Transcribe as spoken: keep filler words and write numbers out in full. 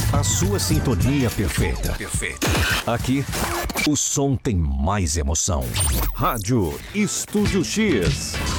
A sua sintonia perfeita. Perfeita. Aqui, o som tem mais emoção. Rádio Estúdio X.